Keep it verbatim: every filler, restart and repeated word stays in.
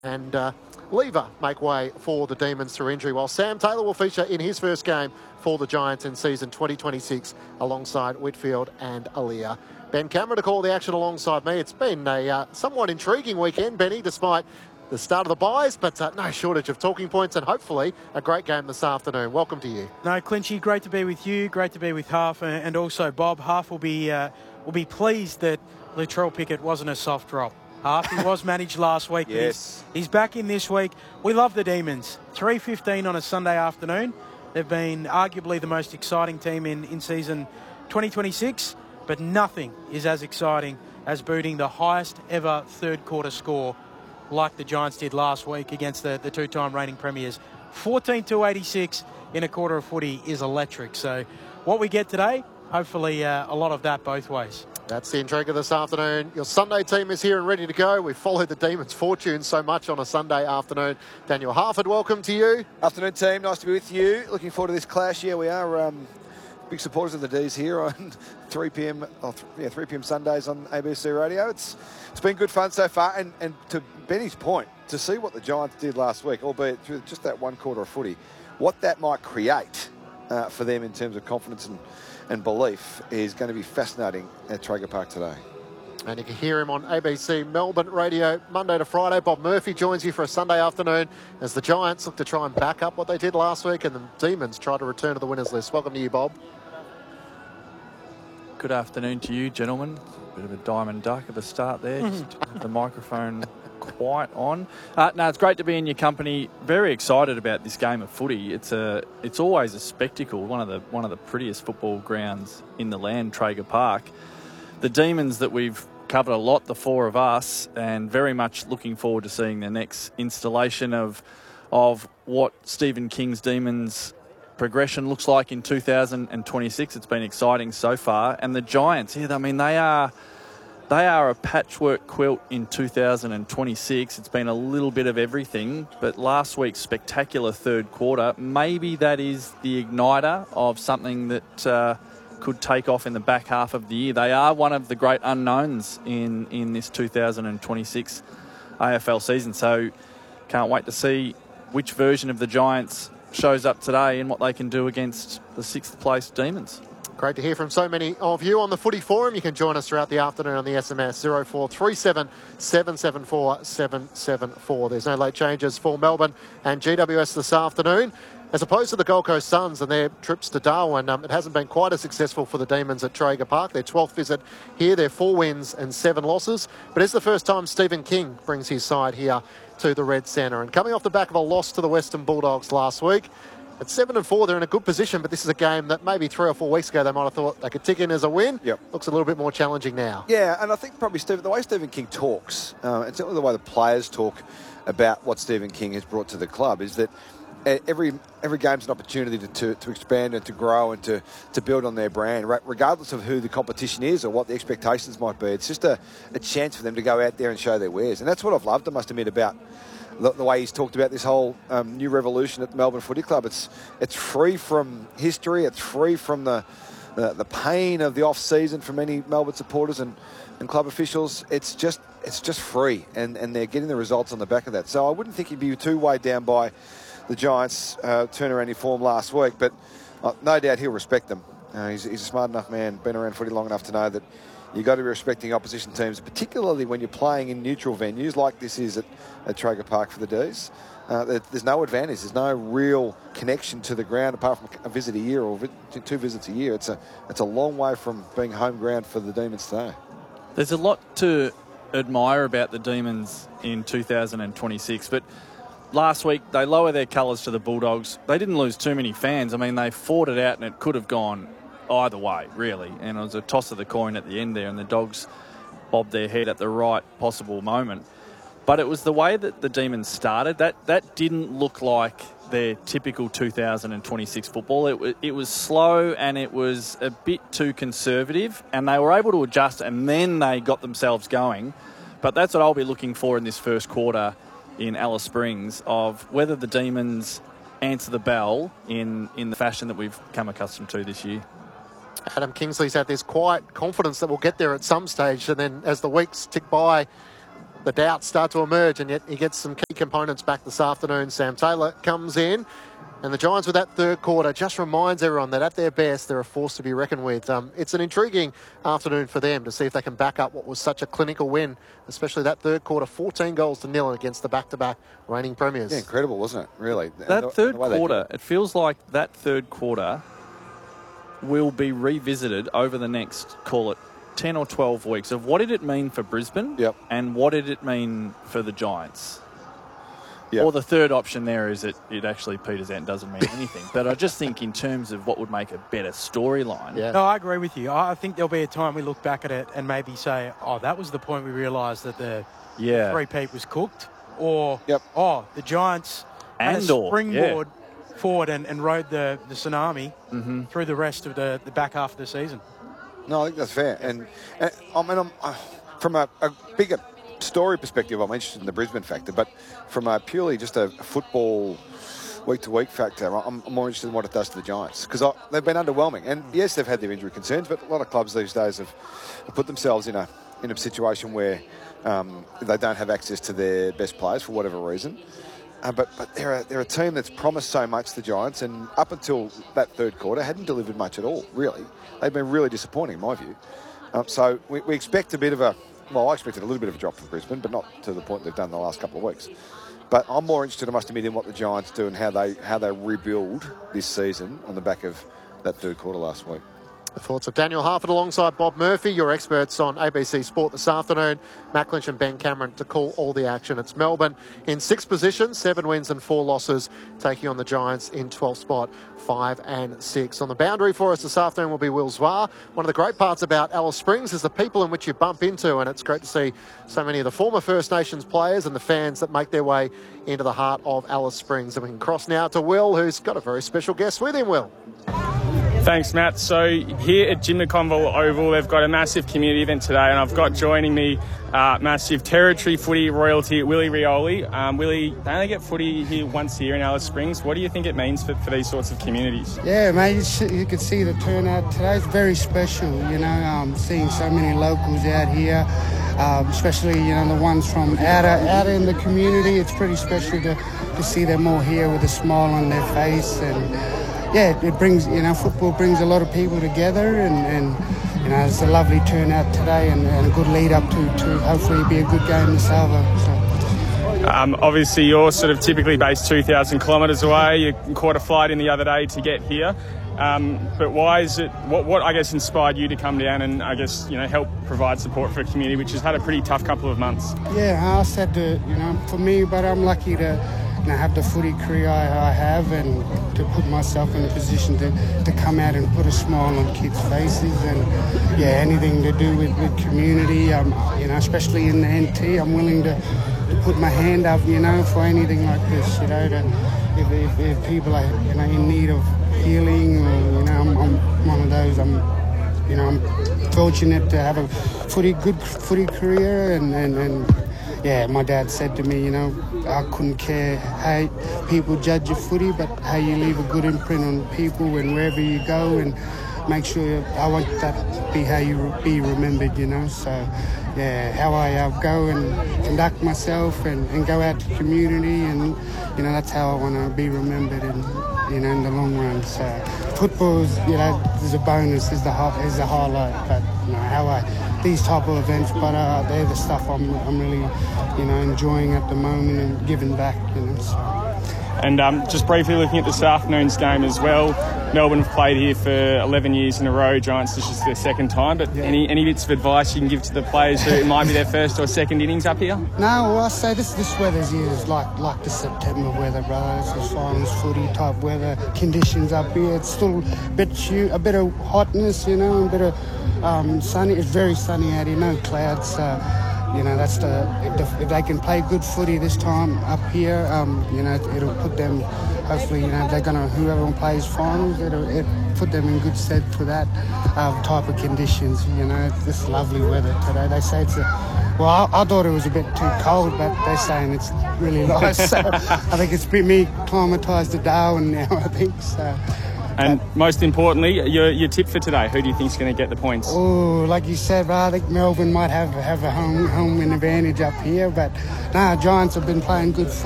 and uh, Lever make way for the Demons through injury, while Sam Taylor will feature in his first game for the Giants in season twenty twenty-six alongside Whitfield and Aaliyah. Ben Cameron to call the action alongside me. It's been a uh, somewhat intriguing weekend, Benny, despite the start of the buys, but uh, no shortage of talking points and hopefully a great game this afternoon. Welcome to you. No, Clinchy, great to be with you, great to be with Half, and also Bob. Half will be uh, will be pleased that Latrell Pickett wasn't a soft drop. Half, he was managed last week. Yes. He's, he's back in this week. We love the Demons. three fifteen on a Sunday afternoon. They've been arguably the most exciting team in, in season twenty twenty-six, but nothing is as exciting as booting the highest ever third quarter score like the Giants did last week against the, the two-time reigning premiers. fourteen to eighty-six in a quarter of footy is electric. So what we get today, hopefully uh, a lot of that both ways. That's the intrigue of this afternoon. Your Sunday team is here and ready to go. We've followed the Demons' fortune so much on a Sunday afternoon. Daniel Harford, welcome to you. Afternoon, team. Nice to be with you. Looking forward to this clash. Yeah, we are um, big supporters of the D's here on three p m Oh, th yeah, three p m Sundays on A B C Radio. It's it's been good fun so far. And, and to Benny's point, to see what the Giants did last week, albeit through just that one quarter of footy, what that might create uh, for them in terms of confidence and and belief is going to be fascinating at Traeger Park today. And you can hear him on A B C Melbourne Radio Monday to Friday. Bob Murphy joins you for a Sunday afternoon as the Giants look to try and back up what they did last week and the Demons try to return to the winners list. Welcome to you, Bob. Good afternoon to you, gentlemen. Bit of a diamond duck of a start there. Just have the microphone quite on. Uh, no, it's great to be in your company. Very excited about this game of footy. It's a, it's always a spectacle. One of the one of the prettiest football grounds in the land, Traeger Park. The Demons that we've covered a lot, the four of us, and very much looking forward to seeing the next installation of of what Stephen King's Demons progression looks like in two thousand twenty-six. It's been exciting so far, and the Giants, yeah, I mean they are. They are a patchwork quilt in two thousand twenty-six. It's been a little bit of everything, but last week's spectacular third quarter, maybe that is the igniter of something that uh, could take off in the back half of the year. They are one of the great unknowns in, in this two thousand twenty-six A F L season, so can't wait to see which version of the Giants shows up today and what they can do against the sixth place Demons. Great to hear from so many of you on the Footy Forum. You can join us throughout the afternoon on the S M S zero four three seven, seven seven four, seven seven four. There's no late changes for Melbourne and G W S this afternoon. As opposed to the Gold Coast Suns and their trips to Darwin, um, it hasn't been quite as successful for the Demons at Traeger Park. Their twelfth visit here, their four wins and seven losses. But it's the first time Stephen King brings his side here to the Red Centre. And coming off the back of a loss to the Western Bulldogs last week, at seven and four, they're in a good position, but this is a game that maybe three or four weeks ago they might have thought they could tick in as a win. Yep. Looks a little bit more challenging now. Yeah, and I think probably Stephen, the way Stephen King talks, uh, and certainly the way the players talk about what Stephen King has brought to the club, is that every every game's an opportunity to, to, to expand and to grow and to, to build on their brand, regardless of who the competition is or what the expectations might be. It's just a, a chance for them to go out there and show their wares. And that's what I've loved, I must admit, about the, the way he's talked about this whole um, new revolution at the Melbourne Footy Club. It's it's free from history. It's free from the the, the pain of the off-season for many Melbourne supporters and, and club officials. It's just it's just free, and, and they're getting the results on the back of that. So I wouldn't think he'd be too weighed down by the Giants' uh, turnaround in form last week, but uh, no doubt he'll respect them. Uh, he's, he's a smart enough man, been around footy long enough to know that you've got to be respecting opposition teams, particularly when you're playing in neutral venues like this is at, at Traeger Park for the D's. Uh, there, there's no advantage. There's no real connection to the ground apart from a visit a year or vi two visits a year. It's a, it's a long way from being home ground for the Demons today. There's a lot to admire about the Demons in two thousand twenty-six, but last week they lower their colours to the Bulldogs. They didn't lose too many fans. I mean, they fought it out and it could have gone either way, really. And it was a toss of the coin at the end there, and the Dogs bobbed their head at the right possible moment. But it was the way that the Demons started. That that didn't look like their typical two thousand twenty-six football. It, it was slow and it was a bit too conservative, and they were able to adjust, and then they got themselves going. But that's what I'll be looking for in this first quarter in Alice Springs, of whether the Demons answer the bell in, in the fashion that we've come accustomed to this year. Adam Kingsley's had this quiet confidence that we'll get there at some stage, and then as the weeks tick by, the doubts start to emerge, and yet he gets some key components back this afternoon. Sam Taylor comes in, and the Giants with that third quarter just reminds everyone that at their best, they're a force to be reckoned with. Um, it's an intriguing afternoon for them to see if they can back up what was such a clinical win, especially that third quarter, fourteen goals to nil against the back-to-back reigning premiers. Yeah, incredible, wasn't it, really? That the, third the quarter, it feels like that third quarter will be revisited over the next, call it, ten or twelve weeks of what did it mean for Brisbane yep. and what did it mean for the Giants. Yep. Or the third option there is that it actually peters out and doesn't mean anything. But I just think in terms of what would make a better storyline. Yeah. No, I agree with you. I think there'll be a time we look back at it and maybe say, oh, that was the point we realised that the yeah. three-peat was cooked. Or, yep. oh, the Giants and had a or, springboard yeah. forward and, and rode the, the tsunami mm-hmm. through the rest of the, the back half of the season. No, I think that's fair. And, and I mean, I'm, uh, from a, a bigger story perspective, I'm interested in the Brisbane factor, but from a purely just a football week-to-week factor, I'm, I'm more interested in what it does to the Giants, because they've been underwhelming. And yes, they've had their injury concerns, but a lot of clubs these days have, have put themselves in a in a situation where um, they don't have access to their best players for whatever reason. Uh, but but they're a, they're a team that's promised so much, the Giants, and up until that third quarter hadn't delivered much at all, really. They've been really disappointing, in my view. Um, so we, we expect a bit of a, well, I expected a little bit of a drop from Brisbane, but not to the point they've done in the last couple of weeks. But I'm more interested, I must admit, in what the Giants do and how they how they rebuild this season on the back of that third quarter last week. The thoughts of Daniel Harford alongside Bob Murphy, your experts on A B C Sport this afternoon. Matt Lynch and Ben Cameron to call all the action. It's Melbourne in sixth position, seven wins and four losses, taking on the Giants in twelfth spot, five and six. On the boundary for us this afternoon will be Will Zwar. One of the great parts about Alice Springs is the people in which you bump into, and it's great to see so many of the former First Nations players and the fans that make their way into the heart of Alice Springs. And we can cross now to Will, who's got a very special guest with him, Will. Thanks, Matt. So here at Jim McConville Oval, they've got a massive community event today, and I've got joining me uh, massive territory footy royalty, Willie Rioli. Um, Willie, they only get footy here once a year in Alice Springs. What do you think it means for, for these sorts of communities? Yeah, mate, you, sh- you can see the turnout today. It's very special, you know, um, seeing so many locals out here, um, especially, you know, the ones from out, out in the community. It's pretty special to, to see them all here with a smile on their face. And yeah, it brings, you know, football brings a lot of people together, and, and you know, it's a lovely turnout today, and, and a good lead up to, to hopefully be a good game in Salvo. So. Um, obviously, you're sort of typically based two thousand kilometres away. You caught a flight in the other day to get here. Um, but why is it, what, what I guess inspired you to come down and I guess, you know, help provide support for a community which has had a pretty tough couple of months? Yeah, I said to, you know, for me, but I'm lucky to, you know, have the footy career I, I have, and to put myself in a position to, to come out and put a smile on kids' faces, and yeah, anything to do with, with community, um, you know, especially in the N T, I'm willing to, to put my hand up, you know, for anything like this, you know, to, if, if, if people are, you know, in need of healing, or, you know, I'm, I'm one of those, I'm, you know, I'm fortunate to have a footy, good footy career, and, and, and yeah, my dad said to me, you know, I couldn't care how people judge your footy, but how you leave a good imprint on people and wherever you go, and make sure, I want that to be how you be remembered, you know. So, yeah, how I uh, go and conduct myself and, and go out to the community, and, you know, that's how I want to be remembered, and, you know, in the long run. So, football is, you know, is a bonus, is the, is the highlight, but, you know, how I... these type of events, but uh, they're the stuff I'm, I'm really, you know, enjoying at the moment and giving back, you know. So. And um, just briefly looking at this afternoon's game as well, Melbourne have played here for eleven years in a row. Giants, this is their second time, but yeah. any any bits of advice you can give to the players who it might be their first or second innings up here? No, well, I say this this weather's here is like like the September weather, brother. This is finals footy type weather conditions up here. It's still a bit a bit of hotness, you know, a bit of um, sunny. It's very sunny out here, no clouds. Uh, You know, that's the if they can play good footy this time up here, um, you know, it'll put them. Hopefully, you know, they're gonna whoever plays finals, it'll it put them in good stead for that uh, type of conditions. You know, it's this lovely weather today. They say it's a. Well, I, I thought it was a bit too cold, but they're saying it's really nice. So I think it's been me climatised to Darwin now. I think so. And But, most importantly, your, your tip for today. Who do you think is going to get the points? oh, like you said, I think Melbourne might have have a home home win advantage up here. But nah, Giants have been playing good football.